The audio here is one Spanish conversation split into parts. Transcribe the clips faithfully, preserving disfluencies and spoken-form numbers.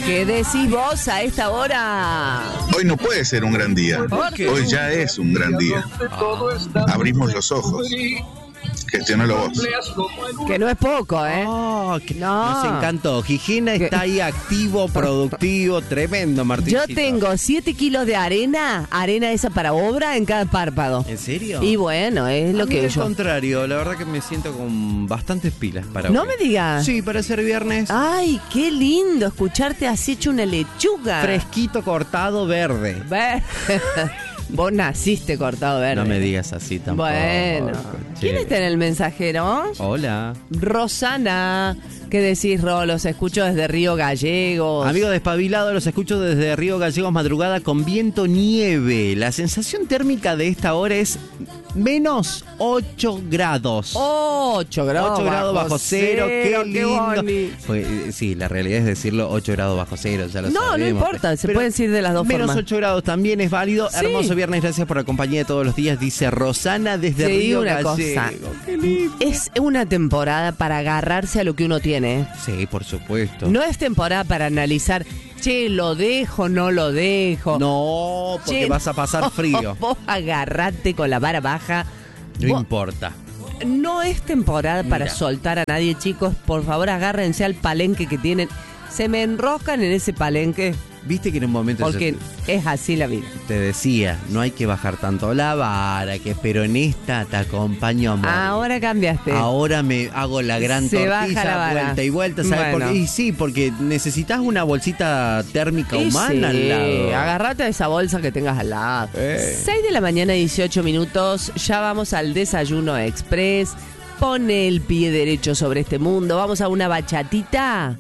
¿Qué decís vos a esta hora? Hoy no puede ser un gran día. ¿Por qué? Hoy ya es un gran día. Abrimos los ojos. Gestionalo vos. Que no es poco, ¿eh? Oh, que No. Nos encantó. Gijena está ahí activo, productivo, tremendo, Martín. Yo tengo siete kilos de arena, arena esa para obra en cada párpado. ¿En serio? Y bueno, es lo A mí que al yo... contrario, la verdad que me siento con bastantes pilas para No hoy. me digas. Sí, para ser viernes. Ay, qué lindo escucharte así hecho una lechuga. Fresquito, cortado, verde. Ve- Vos naciste cortado verde. No me digas así tampoco. Bueno. che. ¿Quién está en el mensajero? Hola. Rosana. ¿Qué decís, Ro? Los escucho desde Río Gallegos. Amigo despabilado, los escucho desde Río Gallegos, madrugada con viento nieve. La sensación térmica de esta hora es menos ocho grados. ocho grados. ocho grados bajo cero, qué lindo. boni. Pues, eh, sí, la realidad es decirlo, ocho grados bajo cero, ya lo No, sabemos. no importa, se Pero pueden decir de las dos menos formas. ocho grados también es válido. Sí. Hermoso viernes, gracias por la compañía de todos los días, dice Rosana desde Te digo Río una Gallegos. cosa. Qué lindo. Es una temporada para agarrarse a lo que uno tiene. Sí, por supuesto. No es temporada para analizar, che, lo dejo, no lo dejo. No, porque Che, vas a pasar no, frío. Vos agarrate con la vara baja. No Vos- importa. No es temporada para Mira. soltar a nadie, chicos. Por favor, agárrense al palenque que tienen. Se me enroscan en ese palenque Viste que en un momento porque yo es así la vida. te decía, no hay que bajar tanto la vara, que pero en esta te acompaño a morir. Ahora cambiaste. Ahora me hago la gran Se baja tortilla, la vara. vuelta y vuelta, ¿sabes Bueno. por qué? Y sí, porque necesitas una bolsita térmica Y humana sí, al lado. Agarrate a esa bolsa que tengas al lado. Eh. seis de la mañana, dieciocho minutos. Ya vamos al desayuno express. Pone el pie derecho sobre este mundo. Vamos a una bachatita.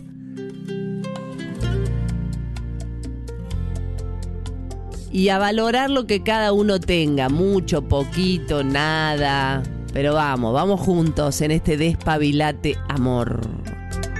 Y a valorar lo que cada uno tenga. Mucho, poquito, nada. Pero vamos, vamos juntos en este despabilate amor.